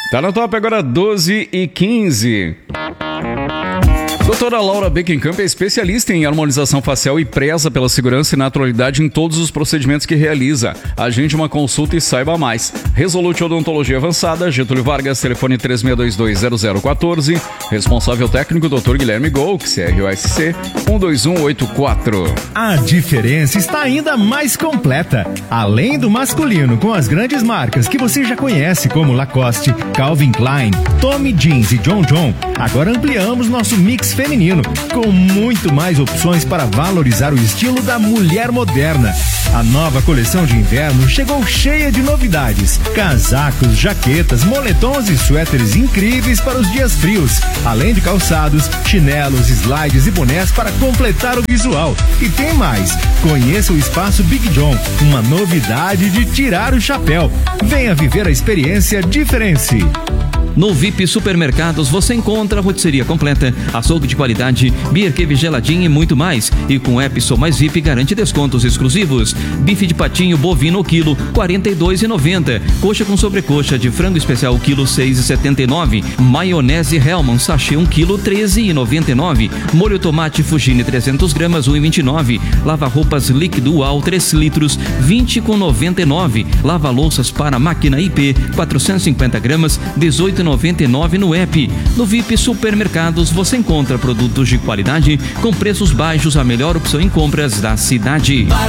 Tá no top agora 12h15. Doutora Laura Beckenkamp é especialista em harmonização facial e preza pela segurança e naturalidade em todos os procedimentos que realiza. Agende uma consulta e saiba mais. Resolute Odontologia Avançada, Getúlio Vargas, telefone 36220014. Responsável técnico, Dr. Guilherme Golx, CROSC 12184. A diferença está ainda mais completa. Além do masculino, com as grandes marcas que você já conhece, como Lacoste, Calvin Klein, Tommy Jeans e John John, agora ampliamos nosso mix feminino, com muito mais opções para valorizar o estilo da mulher moderna. A nova coleção de inverno chegou cheia de novidades: casacos, jaquetas, moletons e suéteres incríveis para os dias frios, além de calçados, chinelos, slides e bonés para completar o visual. E tem mais: conheça o Espaço Big John, uma novidade de tirar o chapéu. Venha viver a experiência Diferença. No VIP Supermercados você encontra a rotisseria completa, açougue de qualidade, beer cave geladinho e muito mais. E com o app Sou Mais VIP garante descontos exclusivos. Bife de patinho bovino quilo R$ 42,90. Coxa com sobrecoxa de frango especial quilo R$ 6,79. Maionese Hellmann's sachê 1 quilo R$ 13,99. Molho tomate Fugine 300 gramas R$ 1,29. Lava roupas líquido UAL 3 litros R$ 20,99. Lava louças para máquina IP 450 gramas R$ 18,99 no app. No VIP Supermercados você encontra produtos de qualidade com preços baixos, a melhor opção em compras da cidade.